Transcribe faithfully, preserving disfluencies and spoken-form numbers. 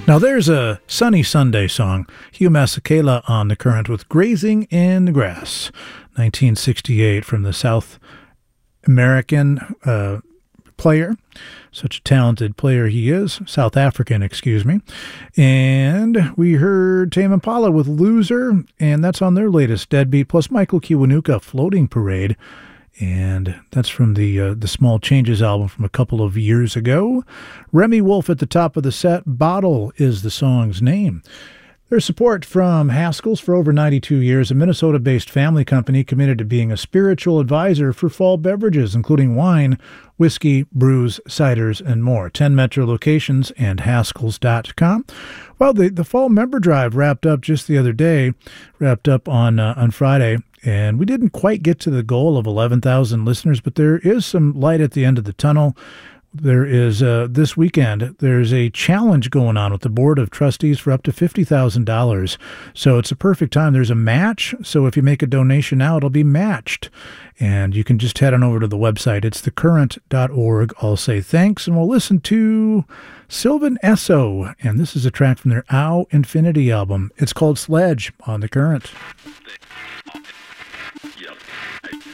Now there's a sunny Sunday song. Hugh Masekela on The Current with Grazing in the Grass, nineteen sixty-eight, from the South American uh, player. Such a talented player he is. South African, excuse me. And we heard Tame Impala with Loser, and that's on their latest Deadbeat, plus Michael Kiwanuka, Floating Parade. And that's from the uh, the Small Changes album from a couple of years ago. Remy Wolf at the top of the set. Bottle is the song's name. There's support from Haskell's for over ninety-two years, a Minnesota-based family company committed to being a spiritual advisor for fall beverages, including wine, whiskey, brews, ciders, and more. ten Metro locations and Haskells dot com. Well, the, the fall member drive wrapped up just the other day, wrapped up on uh, on Friday. And we didn't quite get to the goal of eleven thousand listeners, but there is some light at the end of the tunnel. There is, uh, this weekend, there's a challenge going on with the Board of Trustees for up to fifty thousand dollars. So it's a perfect time. There's a match. So if you make a donation now, it'll be matched. And you can just head on over to the website. It's the current dot org. I'll say thanks, and we'll listen to Sylvan Esso. And this is a track from their Ow Infinity album. It's called Sledge on The Current. Yep.